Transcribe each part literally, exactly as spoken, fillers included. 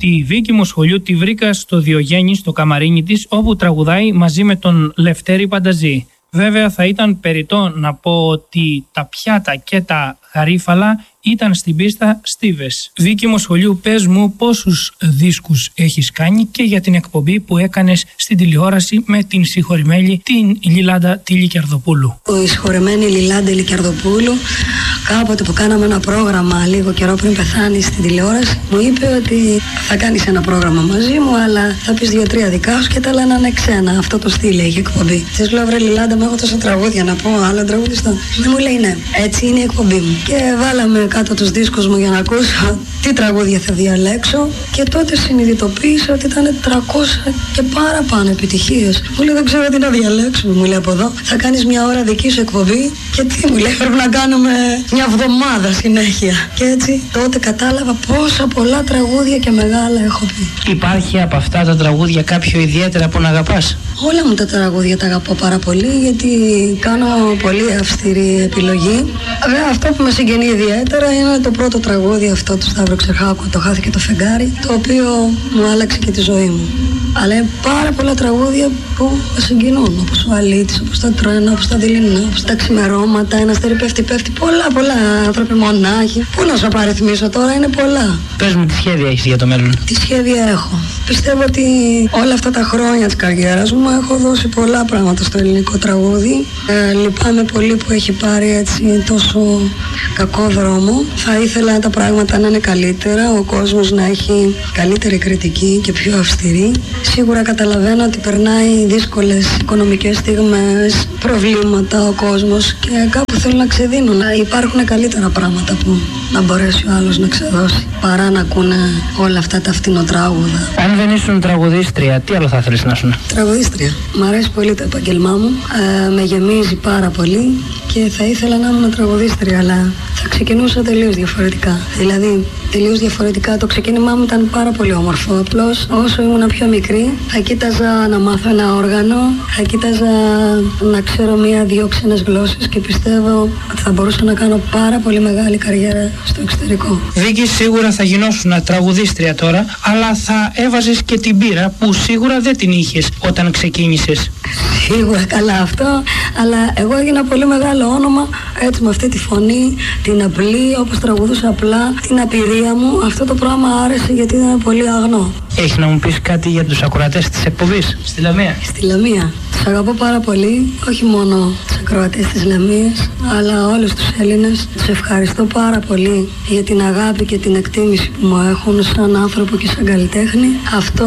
Τη Βίκη Μοσχολιού τη βρήκα στο Διογέννη, στο καμαρίνι της, όπου τραγουδάει μαζί με τον Λευτέρη Πανταζή. Βέβαια θα ήταν περιττό να πω ότι τα πιάτα και τα γαρίφαλα ήταν στην πίστα στίβες. Βίκη Μοσχολιού, πες μου πόσους δίσκους έχεις κάνει και για την εκπομπή που έκανες στην τηλεόραση με την συγχωρημένη την Λιλάντα τη Λικερδοπούλου. Η συγχωρημένη Λιλάντα Λικερδοπούλου, κάποτε που κάναμε ένα πρόγραμμα λίγο καιρό πριν πεθάνει στην τηλεόραση, μου είπε ότι θα κάνεις ένα πρόγραμμα μαζί μου, αλλά θα πεις δύο-τρία δικά σου και τα άλλα να είναι ξένα. Αυτό το στυλ έχει εκπομπή. Της λέω, βρε Λιλάντα, με έχω τόσα τραγούδια να πω, άλλο τραγουδιστό. Δεν μου λέει ναι, έτσι είναι η εκπομπή μου. Και βάλαμε κάτω τους δίσκους μου για να ακούσω τι τραγούδια θα διαλέξω και τότε συνειδητοποίησα ότι ήταν τριακόσιες και παραπάνω επιτυχίες. Μου λέει, δεν ξέρω τι να διαλέξουμε, μου λέει από εδώ. Θα κάνεις μια ώρα δική σου εκπομπή και τι μου λέει, πρέπει να κάνουμε μια εβδομάδα συνέχεια. Και έτσι τότε κατάλαβα πόσα πολλά τραγούδια και μεγάλα έχω πει. Υπάρχει από αυτά τα τραγούδια κάποιο ιδιαίτερα που να αγαπάς? Όλα μου τα τραγούδια τα αγαπώ πάρα πολύ, γιατί κάνω πολύ αυστηρή επιλογή. Βέβαια, αυτό που με συγκινεί ιδιαίτερα είναι το πρώτο τραγούδι αυτό του Σταύρο Ξερχάκου, το Χάθηκε το φεγγάρι, το οποίο μου άλλαξε και τη ζωή μου. Αλλά είναι πάρα πολλά τραγούδια που με συγκινούν, όπως ο Αλήτης, όπως τα τρένα, όπως τα δειλινά, όπως τα ξημερώματα, ένα αστέρι πέφτει, πέφτει. Πολλά, πολλά άνθρωποι μονάχοι. Πού να σου απαριθμίσω τώρα, είναι πολλά. Πες μου, τι σχέδια έχεις για το μέλλον? Τι σχέδια έχω? Πιστεύω ότι όλα αυτά τα χρόνια της καριέρας μου έχω δώσει πολλά πράγματα στο ελληνικό τραγούδι. Ε, λυπάμαι πολύ που έχει πάρει έτσι τόσο κακό δρόμο. Θα ήθελα τα πράγματα να είναι καλύτερα, ο κόσμος να έχει καλύτερη κριτική και πιο αυστηρή. Σίγουρα καταλαβαίνω ότι περνάει δύσκολες οικονομικές στιγμές, προβλήματα ο κόσμος και κάπου θέλουν να ξεδίνουν. Να υπάρχουν καλύτερα πράγματα που να μπορέσει ο άλλος να ξεδώσει παρά να ακούνε όλα αυτά τα φτηνοτράγουδα. Αν δεν ήσουν τραγουδίστρια, τι άλλο θα ήθελες να ήσουν? Τραγουδίστρια. Μ' αρέσει πολύ το επάγγελμά μου. Ε, με γεμίζει πάρα πολύ και θα ήθελα να ήμουν τραγουδίστρια, αλλά θα ξεκινούσα τελείως διαφορετικά. Δηλαδή, τελείως διαφορετικά. Το ξεκίνημά μου ήταν πάρα πολύ όμορφο. Απλώς όσο ήμουν πιο μικρή, θα κοίταζα να μάθω ένα όργανο, θα κοίταζα να ξέρω μία-δύο ξένες γλώσσες και πιστεύω ότι θα μπορούσα να κάνω πάρα πολύ μεγάλη καριέρα στο εξωτερικό. Βίκη, σίγουρα θα γινώσουν τραγουδίστρια τώρα, αλλά θα έβαζες και την πείρα που σίγουρα δεν την είχες όταν ξεκίνησες. Σίγουρα, καλά αυτό, αλλά εγώ έγινα πολύ μεγάλο όνομα έτσι με αυτή τη φωνή, την απλή, όπως τραγουδούσα απλά, την απειρία μου. Αυτό το πράγμα άρεσε γιατί ήταν πολύ αγνό. Έχει να μου πεις κάτι για τους ακροατές της εκπομπής στη Λαμία? Στη Λαμία. Τους αγαπώ πάρα πολύ, όχι μόνο τους ακροατές της Λαμίας, αλλά όλους τους Έλληνες. Τους ευχαριστώ πάρα πολύ για την αγάπη και την εκτίμηση που μου έχουν σαν άνθρωπο και σαν καλλιτέχνη. Αυτό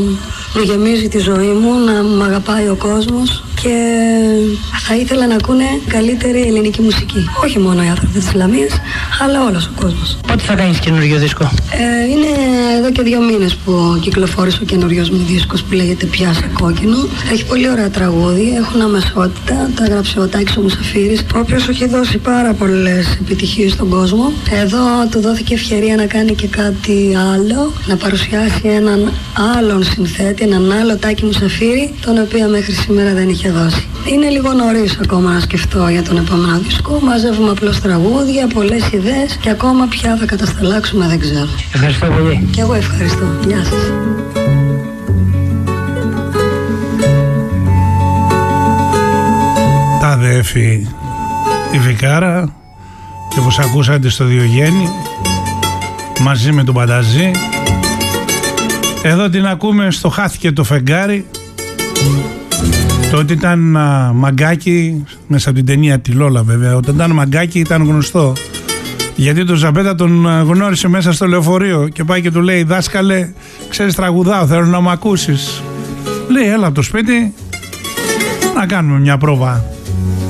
μου γεμίζει τη ζωή μου, να μ' αγαπάει ο κόσμος και θα ήθελα να ακούνε καλύτερη ελληνική μουσική. Όχι μόνο οι άνθρωποι της Λαμίας, αλλά όλος ο κόσμος. Πότε θα κάνεις καινούριο δίσκο? Ε, είναι εδώ και δύο μήνες που κυκλοφόρησε ο καινοριός μου δίσκος που λέγεται Πιάσε Κόκκινο. Έχει πολύ ωραία τραγούδια, έχουν αμεσότητα, τα έγραψε ο Τάκης ο Μουσαφίρης, ο οποίος έχει δώσει πάρα πολλές επιτυχίες στον κόσμο. Εδώ του δόθηκε ευκαιρία να κάνει και κάτι άλλο, να παρουσιάσει έναν άλλον συνθέτη, έναν άλλο Τάκη Μουσαφίρη, τον οποίο μέχρι σήμερα δεν είχε δώσει. Είναι λίγο νωρίς ακόμα να σκεφτώ για τον επόμενο δίσκο. Μαζεύουμε απλώς τραγούδια, πολλές ιδέες και ακόμα πια θα κατασταλάξουμε, δεν ξέρω. Ευχαριστώ πολύ. Και εγώ ευχαριστώ. Γεια σας. Τα αδέφη η Βικάρα και όπως ακούσατε στο Διογέννη μαζί με τον Πανταζή. Εδώ την ακούμε στο Χάθηκε το φεγγάρι. Τότε ήταν ένα μαγκάκι μέσα από την ταινία τη Λόλα, βέβαια. Όταν ήταν μαγκάκι ήταν γνωστό, γιατί τον Ζαμπέτα τον γνώρισε μέσα στο λεωφορείο και πάει και του λέει, δάσκαλε, ξέρεις τραγουδάω, θέλω να μ' ακούσεις. Λέει, έλα από το σπίτι να κάνουμε μια πρόβα.